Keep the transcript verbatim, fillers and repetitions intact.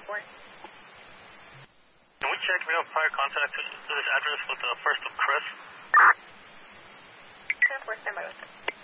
four. Can we check if we have prior contact to this address with the first of Chris? ten four, stand by.